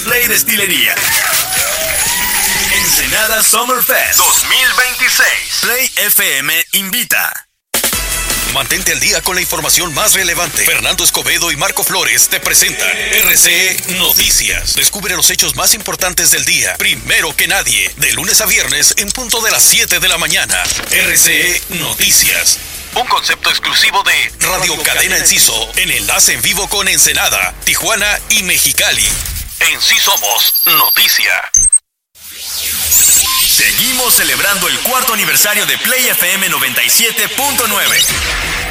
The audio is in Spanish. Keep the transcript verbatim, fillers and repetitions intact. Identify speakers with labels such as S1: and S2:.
S1: Play Destilería. Ensenada Summer Fest dos mil veintiséis. Play F M invita.
S2: Mantente al día con la información más relevante. Fernando Escobedo y Marco Flores te presentan R C E Noticias. Descubre los hechos más importantes del día, primero que nadie, de lunes a viernes en punto de las siete de la mañana. R C E Noticias. Un concepto exclusivo de Radio Cadena Enciso, en enlace en vivo con Ensenada, Tijuana y Mexicali. En sí somos noticia.
S1: Seguimos celebrando el cuarto aniversario de Play F M noventa y siete punto nueve.